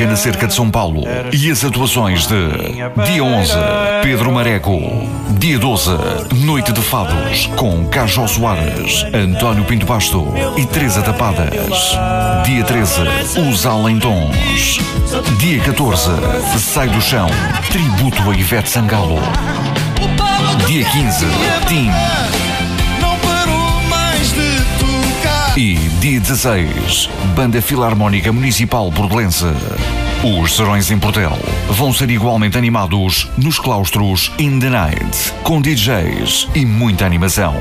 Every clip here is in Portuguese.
Benfica na cerca de São Paulo. E as atuações de dia 11, Pedro Mareco. Dia 12, Noite de Fados, com Cajó Soares, António Pinto Basto e Teresa Tapadas. Dia 13, Os Alentons. Dia 14, Sai do Chão, tributo a Ivete Sangalo. Dia 15, Tim. E dia 16, Banda Filarmónica Municipal Bordelense. Os Serões em Portel vão ser igualmente animados nos claustros In The Night, com DJs e muita animação.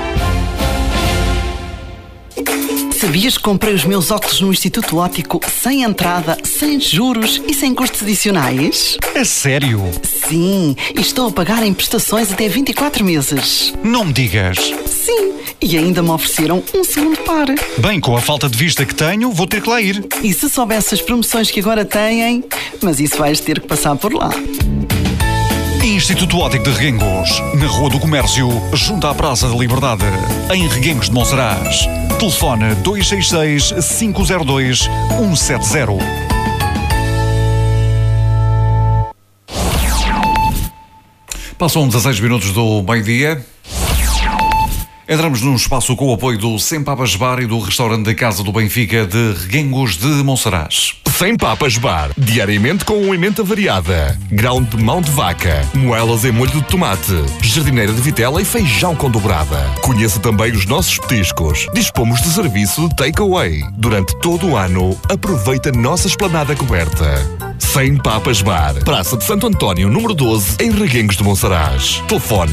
Sabias que comprei os meus óculos no Instituto Óptico sem entrada, sem juros e sem custos adicionais? É sério? Sim, e estou a pagar em prestações até 24 meses. Não me digas. Sim, e ainda me ofereceram um segundo par. Bem, com a falta de vista que tenho, vou ter que lá ir. E se soubesse as promoções que agora têm, mas isso vais ter que passar por lá. Instituto Óptico de Reguengos, na Rua do Comércio, junto à Praça da Liberdade, em Reguengos de Monsaraz. Telefone 266-502-170. Passam 16 minutos do meio-dia. Entramos num espaço com o apoio do Sem Papas Bar e do restaurante da Casa do Benfica de Reguengos de Monsaraz. Sem Papas Bar, diariamente com uma emenda variada. Grão de mão de vaca, moelas em molho de tomate, jardineira de vitela e feijão com dobrada. Conheça também os nossos petiscos. Dispomos de serviço de takeaway. Durante todo o ano, aproveita a nossa esplanada coberta. Sem Papas Bar, Praça de Santo António, número 12, em Reguengos de Monsaraz. Telefone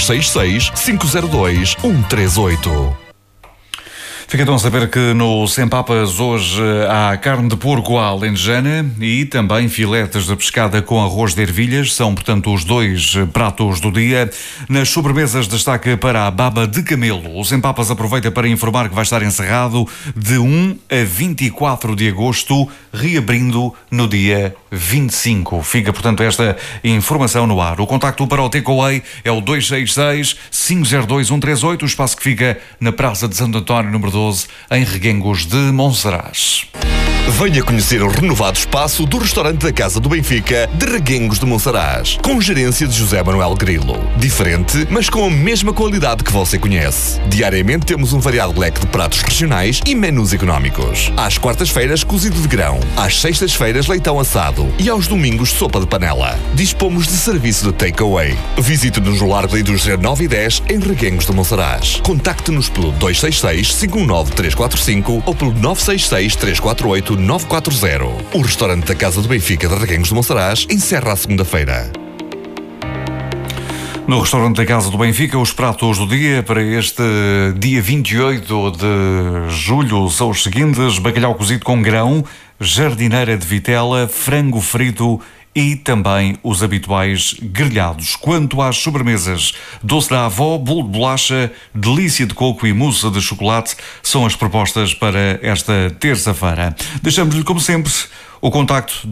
266-502-138. Fica então a saber que no Sem Papas hoje há carne de porco à alentejana e também filetes de pescada com arroz de ervilhas. São, portanto, os dois pratos do dia. Nas sobremesas destaca para a baba de camelo. O Sem Papas aproveita para informar que vai estar encerrado de 1 a 24 de agosto, reabrindo no dia 25. Fica, portanto, esta informação no ar. O contacto para o takeaway é o 266-502-138, o espaço que fica na Praça de Santo António, número 12, em Reguengos de Monsaraz. Venha conhecer o renovado espaço do restaurante da Casa do Benfica de Reguengos de Monsaraz, com gerência de José Manuel Grilo. Diferente, mas com a mesma qualidade que você conhece. Diariamente temos um variado leque de pratos regionais e menus económicos. Às quartas-feiras, cozido de grão. Às sextas-feiras, leitão assado. E aos domingos, sopa de panela. Dispomos de serviço de takeaway. Visite-nos no Largo da Indústria 9 e 10, em Reguengos de Monsaraz. Contacte-nos pelo 266-519-345 ou pelo 966-348-940. O restaurante da Casa do Benfica de Reguengos de Monsaraz encerra a segunda-feira. No restaurante da Casa do Benfica, os pratos do dia para este dia 28 de julho são os seguintes: bacalhau cozido com grão, jardineira de vitela, frango frito e também os habituais grelhados. Quanto às sobremesas, doce da avó, bolo de bolacha, delícia de coco e mousse de chocolate são as propostas para esta terça-feira. Deixamos-lhe, como sempre, o contacto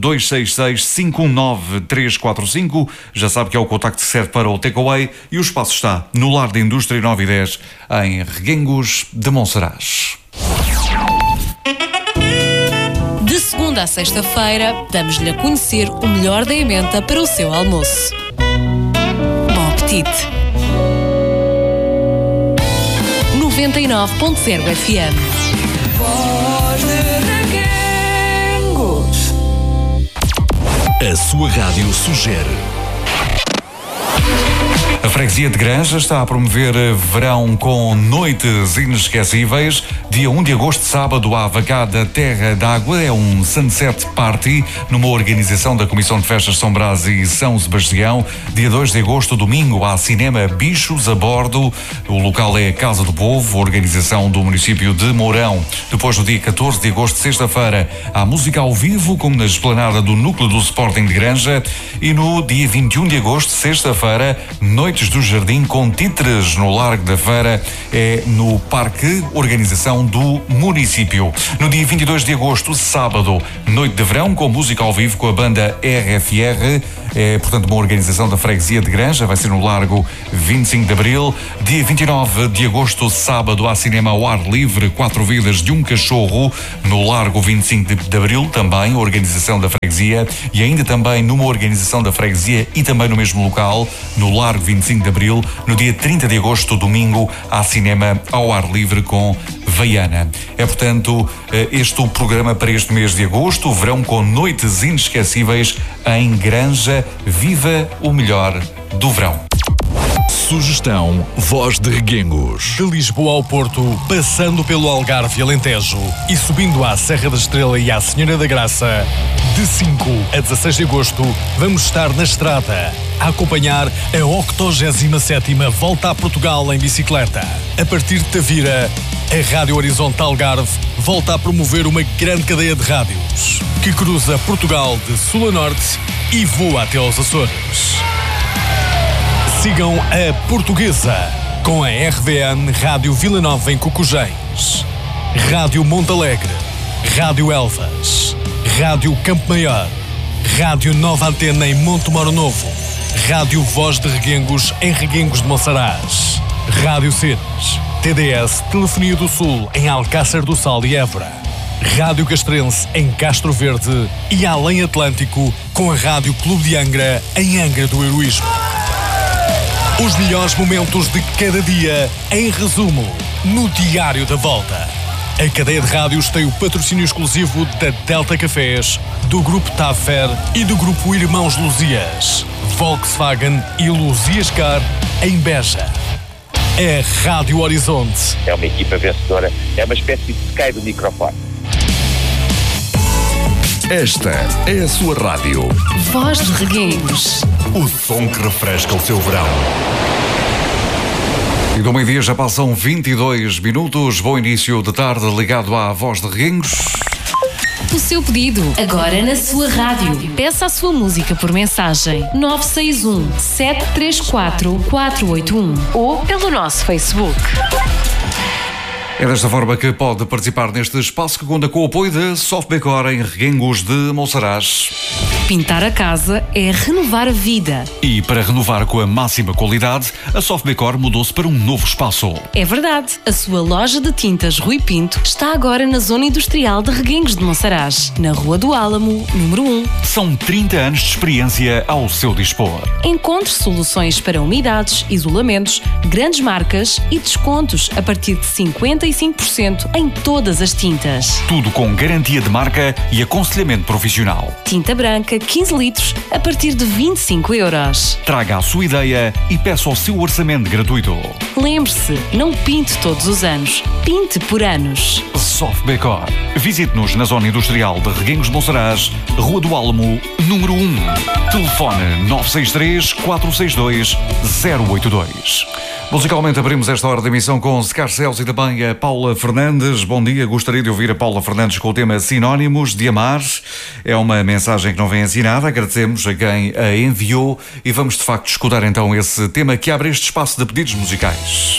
266-519-345. Já sabe que é o contacto que serve para o takeaway e o espaço está no Lar da Indústria 9 e 10, em Reguengos de Monsaraz. De segunda a sexta-feira, damos-lhe a conhecer o melhor da emenda para o seu almoço. Bom apetite! 99.0 FM. Voz de Reguengos. A sua rádio sugere. A freguesia de Granja está a promover verão com noites inesquecíveis. Dia 1 de agosto, sábado, a Avacada Terra d'Água é um Sunset Party numa organização da Comissão de Festas São Brás e São Sebastião. Dia 2 de agosto, domingo, há cinema Bichos a Bordo. O local é a Casa do Povo, organização do município de Mourão. Depois, no dia 14 de agosto, sexta-feira, há música ao vivo, como na esplanada do Núcleo do Sporting de Granja. E no dia 21 de agosto, sexta-feira, Noites do Jardim com títeres no Largo da Feira, é no Parque, organização do município. No dia 22 de agosto, sábado, noite de verão com música ao vivo com a banda RFR É, portanto, uma organização da freguesia de Granja, vai ser no Largo 25 de Abril. Dia 29 de agosto, sábado, há cinema ao ar livre, 4 vidas de um cachorro, no Largo 25 de Abril, também, organização da freguesia, e ainda também numa organização da freguesia e também no mesmo local, no Largo 25 de Abril, no dia 30 de agosto, domingo, há cinema ao ar livre com Veiana. É, portanto, este o programa para este mês de agosto, o verão com noites inesquecíveis em Granja. Viva o melhor do verão. Sugestão Voz de Reguengos. De Lisboa ao Porto, passando pelo Algarve e Alentejo e subindo à Serra da Estrela e à Senhora da Graça, de 5 a 16 de agosto, vamos estar na estrada a acompanhar a 87ª Volta a Portugal em bicicleta. A partir de Tavira, a Rádio Horizonte Algarve volta a promover uma grande cadeia de rádios que cruza Portugal de sul a norte e voa até aos Açores. Sigam a Portuguesa com a RVN Rádio Vila Nova em Cocujães, Rádio Montalegre, Rádio Elvas, Rádio Campo Maior, Rádio Nova Antena em Montemoro Novo, Rádio Voz de Reguengos em Reguengos de Monsaraz, Rádio Cenas, TDS Telefonia do Sul em Alcácer do Sal e Évora, Rádio Castrense em Castro Verde e Além Atlântico com a Rádio Clube de Angra em Angra do Heroísmo. Os melhores momentos de cada dia, em resumo, no Diário da Volta. A cadeia de rádios tem o patrocínio exclusivo da Delta Cafés, do Grupo Tafer e do Grupo Irmãos Luzias, Volkswagen e Luzias Car em Beja. A Rádio Horizonte. É uma equipa vencedora, é uma espécie de Sky do microfone. Esta é a sua rádio. Voz de Reguengos. O som que refresca o seu verão. E do meio-dia já passam 22 minutos. Bom início de tarde ligado à Voz de Reguengos. O seu pedido, agora na sua rádio. Peça a sua música por mensagem 961 734 481 ou pelo nosso Facebook. É desta forma que pode participar neste espaço que conta com o apoio da Softbecor em Reguengos de Monsaraz. Pintar a casa é renovar a vida. E para renovar com a máxima qualidade, a Softbecor mudou-se para um novo espaço. É verdade, a sua loja de tintas Rui Pinto está agora na zona industrial de Reguengos de Monsaraz, na Rua do Álamo, número 1. São 30 anos de experiência ao seu dispor. Encontre soluções para umidades, isolamentos, grandes marcas e descontos a partir de 55% em todas as tintas. Tudo com garantia de marca e aconselhamento profissional. Tinta branca, 15 litros, a partir de 25 euros. Traga a sua ideia e peça o seu orçamento gratuito. Lembre-se, não pinte todos os anos, pinte por anos. Softbecor. Visite-nos na zona industrial de Reguengos de Monsaraz, Rua do Álamo, número 1. Telefone 963 462 082. Musicalmente abrimos esta hora de emissão com Scarcels e também a Paula Fernandes. Bom dia, gostaria de ouvir a Paula Fernandes com o tema Sinónimos de Amar. É uma mensagem que não vem assinada, agradecemos a quem a enviou e vamos de facto escutar então esse tema que abre este espaço de pedidos musicais.